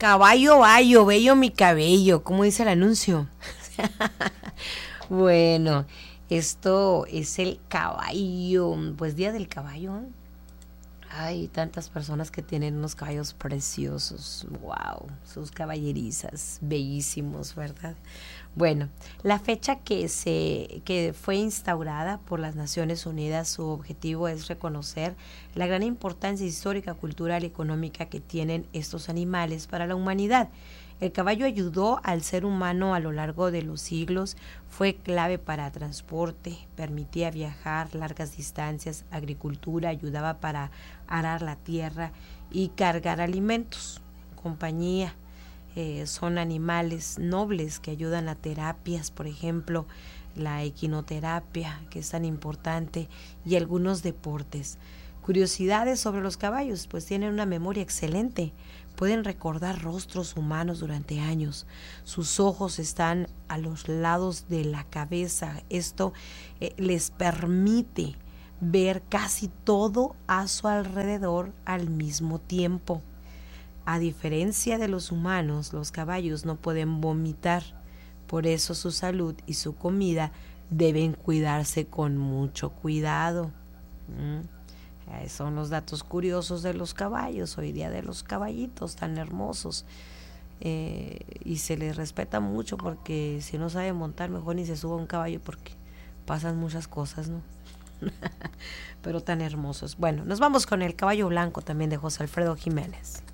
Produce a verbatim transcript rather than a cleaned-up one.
Caballo bayo, bello mi cabello, ¿cómo dice el anuncio? Bueno, esto es el caballo, pues Día del Caballo. Hay tantas personas que tienen unos caballos preciosos, wow, sus caballerizas, bellísimos, ¿verdad? Bueno, la fecha que se que fue instaurada por las Naciones Unidas, su objetivo es reconocer la gran importancia histórica, cultural y económica que tienen estos animales para la humanidad. El caballo ayudó al ser humano a lo largo de los siglos, fue clave para transporte, permitía viajar largas distancias, agricultura, ayudaba para arar la tierra y cargar alimentos, compañía. Eh, son animales nobles que ayudan a terapias, por ejemplo, la equinoterapia, que es tan importante, y algunos deportes. Curiosidades sobre los caballos, pues tienen una memoria excelente, pueden recordar rostros humanos durante años, sus ojos están a los lados de la cabeza, esto eh, les permite ver casi todo a su alrededor al mismo tiempo. A diferencia de los humanos, los caballos no pueden vomitar, por eso su salud y su comida deben cuidarse con mucho cuidado. ¿Mm? Son los datos curiosos de los caballos, hoy día de los caballitos tan hermosos. Eh, y se les respeta mucho porque si no sabe montar, mejor ni se suba a un caballo porque pasan muchas cosas, ¿no? Pero tan hermosos. Bueno, nos vamos con el caballo blanco también de José Alfredo Jiménez.